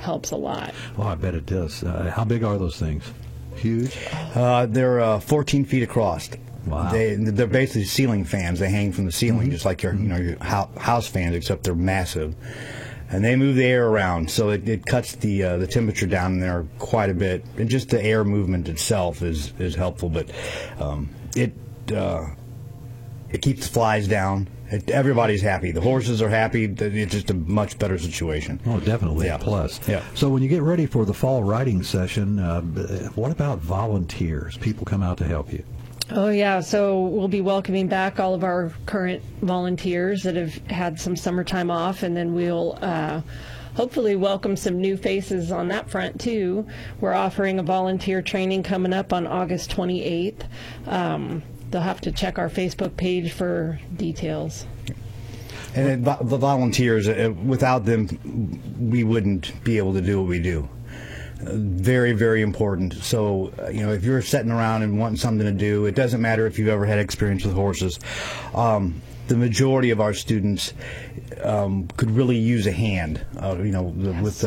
helps a lot. Oh, I bet it does. How big are those things? Huge? They're 14 feet across. Wow. They're basically ceiling fans. They hang from the ceiling, just like your house fans, except they're massive. And they move the air around, so it cuts the temperature down in there quite a bit. And just the air movement itself is helpful, but it keeps the flies down. Everybody's happy. The horses are happy. It's just a much better situation. Oh, definitely a plus. Yeah. So when you get ready for the fall riding session, what about volunteers? People come out to help you. Oh, yeah. So we'll be welcoming back all of our current volunteers that have had some summertime off, and then we'll hopefully welcome some new faces on that front, too. We're offering a volunteer training coming up on August 28th. They'll have to check our Facebook page for details. And the volunteers, without them, we wouldn't be able to do what we do. Very, very important. So, if you're sitting around and wanting something to do, it doesn't matter if you've ever had experience with horses. The majority of our students could really use a hand. Yes. With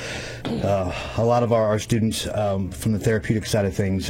a lot of our students from the therapeutic side of things,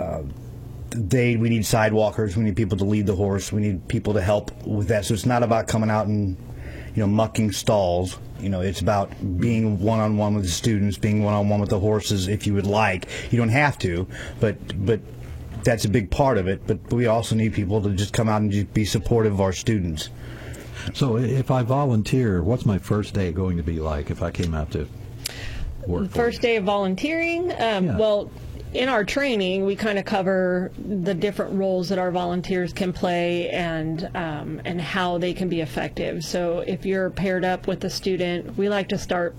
we need sidewalkers. We need people to lead the horse. We need people to help with that. So it's not about coming out and mucking stalls. It's about being one-on-one with the students, being one-on-one with the horses if you would like. You don't have to, but that's a big part of it. But we also need people to just come out and just be supportive of our students. So if I volunteer, what's my first day going to be like if I came out to work? The first day of volunteering? Well, in our training, we kind of cover the different roles that our volunteers can play and how they can be effective. So if you're paired up with a student, we like to start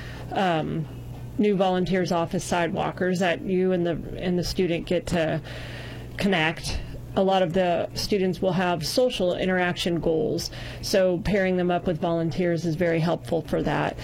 new volunteers off as sidewalkers that you and the student get to connect. A lot of the students will have social interaction goals, so pairing them up with volunteers is very helpful for that.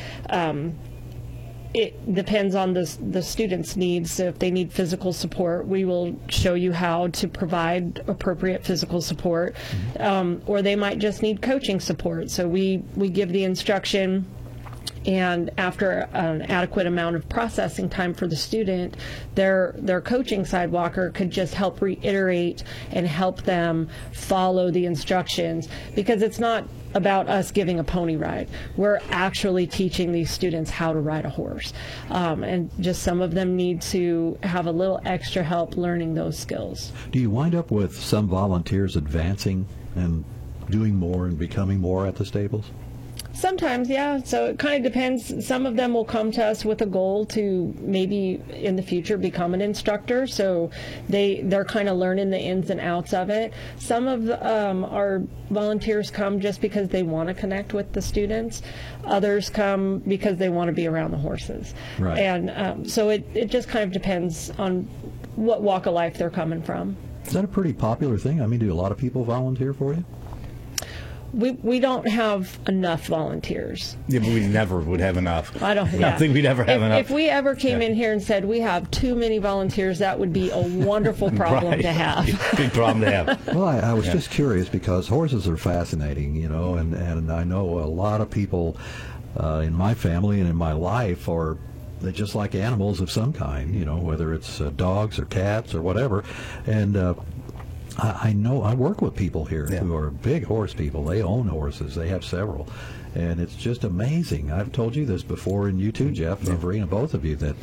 It depends on the student's needs. So if they need physical support, we will show you how to provide appropriate physical support, or they might just need coaching support. So we give the instruction, and after an adequate amount of processing time for the student, their coaching sidewalker could just help reiterate and help them follow the instructions, because it's not about us giving a pony ride. We're actually teaching these students how to ride a horse, and just some of them need to have a little extra help learning those skills. Do you wind up with some volunteers advancing and doing more and becoming more at the stables? Sometimes, yeah. So it kind of depends. Some of them will come to us with a goal to maybe in the future become an instructor. So they're kind of learning the ins and outs of it. Some of our volunteers come just because they want to connect with the students. Others come because they want to be around the horses. Right. And so it just kind of depends on what walk of life they're coming from. Is that a pretty popular thing? I mean, do a lot of people volunteer for you? We don't have enough volunteers. Yeah, but we never would have enough. I don't think we'd ever have enough. If we ever came in here and said we have too many volunteers, that would be a wonderful problem to have. Big problem to have. Well, I was just curious because horses are fascinating, and I know a lot of people in my family and in my life they're just like animals of some kind, whether it's dogs or cats or whatever. And I know I work with people here who are big horse people. They own horses. They have several. And it's just amazing. I've told you this before, and you too, Jeff, and Verena, both of you, that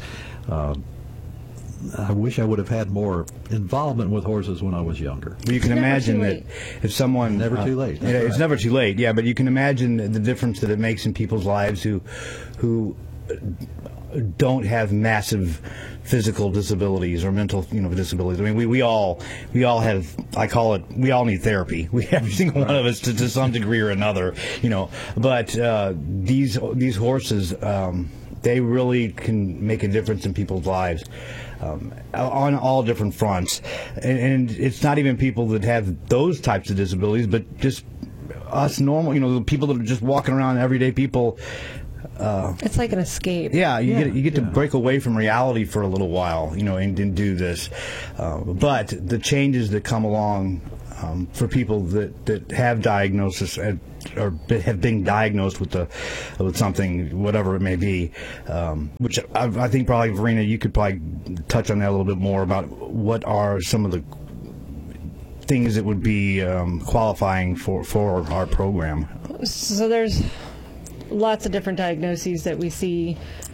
I wish I would have had more involvement with horses when I was younger. Well, you can imagine that if someone... Never too late. It's never too late, yeah, but you can imagine the difference that it makes in people's lives who don't have massive physical disabilities or mental disabilities. I mean, we all have, I call it, we all need therapy. Every single one of us to some degree or another, but these horses, they really can make a difference in people's lives on all different fronts, and it's not even people that have those types of disabilities, but just us normal, people that are just walking around, everyday people. It's like an escape. Yeah, you get to break away from reality for a little while, and do this. But the changes that come along for people that have diagnosis or have been diagnosed with something, whatever it may be, which I think probably, Verena, you could probably touch on that a little bit more about what are some of the things that would be qualifying for our program. So there's lots of different diagnoses that we see.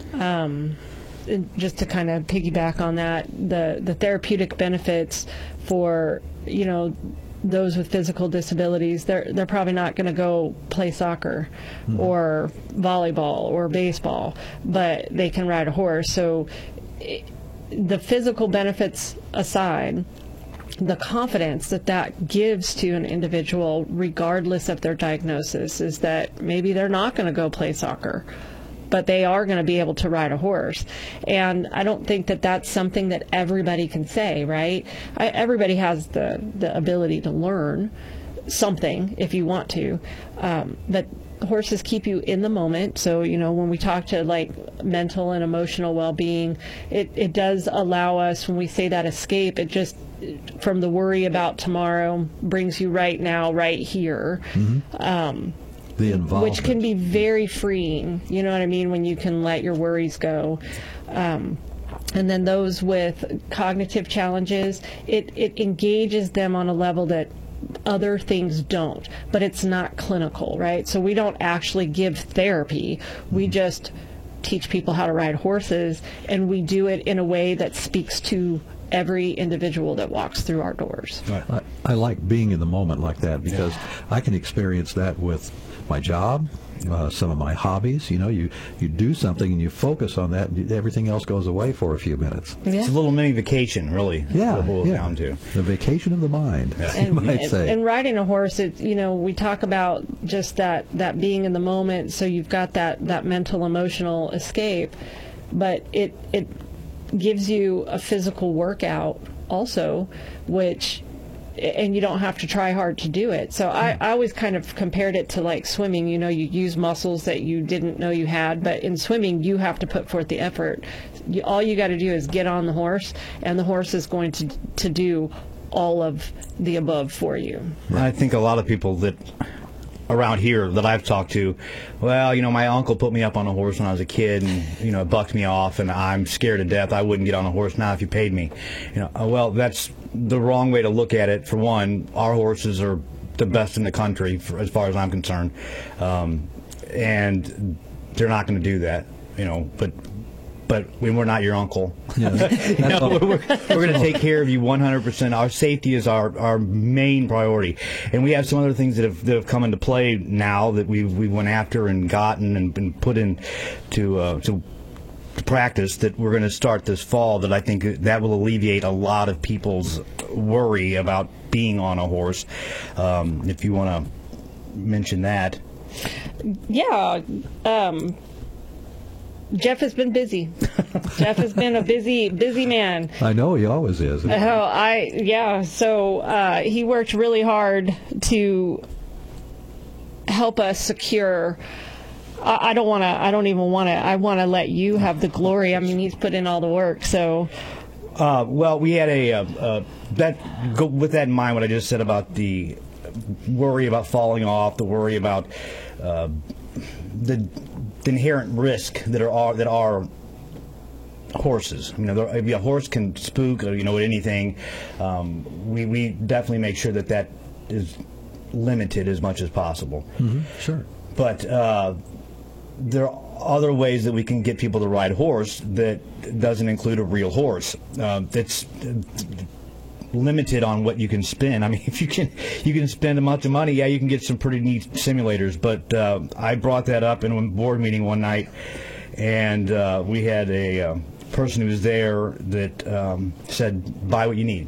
Just to kind of piggyback on that, the therapeutic benefits for, those with physical disabilities, they're probably not going to go play soccer or volleyball or baseball, but they can ride a horse. So the physical benefits aside, the confidence that gives to an individual, regardless of their diagnosis, is that maybe they're not going to go play soccer, but they are going to be able to ride a horse. And I don't think that that's something that everybody can say, right? Everybody has the ability to learn something if you want to, but horses keep you in the moment. So, when we talk to like mental and emotional well-being, it does allow us, when we say that escape, it just, from the worry about tomorrow, brings you right now, right here. The involvement, which can be very freeing, you know what I mean, when you can let your worries go. And then those with cognitive challenges, it engages them on a level that other things don't, but it's not clinical, right? So we don't actually give therapy. We just teach people how to ride horses, and we do it in a way that speaks to every individual that walks through our doors. I like being in the moment like that, because I can experience that with my job, some of my hobbies. You do something and you focus on that, and everything else goes away for a few minutes. Yeah. It's a little mini vacation, really. Yeah, what it boils down to. The vacation of the mind, you might say. And riding a horse, we talk about just that being in the moment. So you've got that mental, emotional escape, but it gives you a physical workout also, and you don't have to try hard to do it. So I always kind of compared it to like swimming. You use muscles that you didn't know you had, but in swimming you have to put forth the effort. All you got to do is get on the horse, and the horse is going to do all of the above for you. I think a lot of people that around here that I've talked to, my uncle put me up on a horse when I was a kid, and it bucked me off, and I'm scared to death. I wouldn't get on a horse now if you paid me. Well, that's the wrong way to look at it. For one, our horses are the best in the country, as far as I'm concerned, and they're not going to do that. But we're not your uncle. Yeah. We're going to take care of you 100%. Our safety is our main priority, and we have some other things that have come into play now that we went after and gotten and been put in to practice that we're going to start this fall. That I think that will alleviate a lot of people's worry about being on a horse. If you want to mention that. Yeah. Jeff has been busy. Jeff has been a busy man. I know, he always is. So he worked really hard to help us secure. I want to let you have the glory. I mean, he's put in all the work. So. We had with that in mind, what I just said about the worry about falling off, the worry about the inherent risk that are horses. A horse can spook, with anything. We definitely make sure that is limited as much as possible. Mm-hmm. Sure. But there are other ways that we can get people to ride a horse that doesn't include a real horse. That's limited on what you can spend. I mean, if you can spend a bunch of money, you can get some pretty neat simulators. But I brought that up in a board meeting one night, and we had a person who was there that said, buy what you need.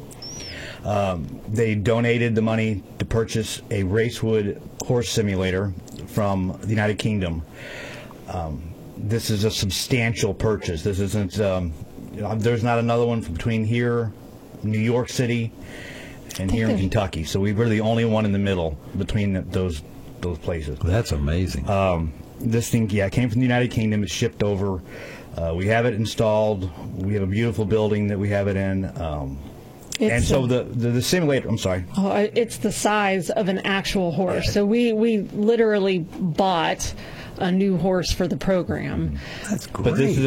They donated the money to purchase a Racewood horse simulator from the United Kingdom. This is a substantial purchase. This isn't. There's not another one between here, New York City, and here in Kentucky. So we were the only one in the middle between those places. That's amazing. This thing, came from the United Kingdom. It's shipped over. We have it installed. We have a beautiful building that we have it in. And so the simulator, I'm sorry. Oh, it's the size of an actual horse. So we literally bought a new horse for the program. That's great. But this is